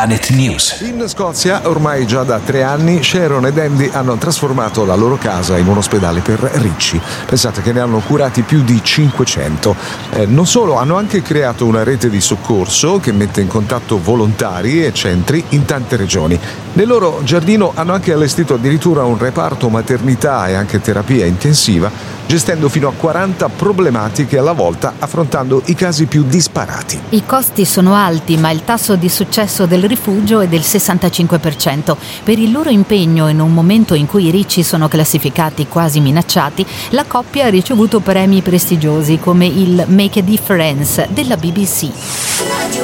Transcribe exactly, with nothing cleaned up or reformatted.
Planet News. In Scozia, ormai già da tre anni, Sharon ed Andy hanno trasformato la loro casa in un ospedale per ricci. Pensate che ne hanno curati più di cinquecento. Eh, non solo, hanno anche creato una rete di soccorso che mette in contatto volontari e centri in tante regioni. Nel loro giardino hanno anche allestito addirittura un reparto maternità e anche terapia intensiva, gestendo fino a quaranta problematiche alla volta, affrontando i casi più disparati. I costi sono alti, ma il tasso di successo del rifugio è del sessantacinque per cento. Per il loro impegno in un momento in cui i ricci sono classificati quasi minacciati, la coppia ha ricevuto premi prestigiosi come il Make a Difference della B B C.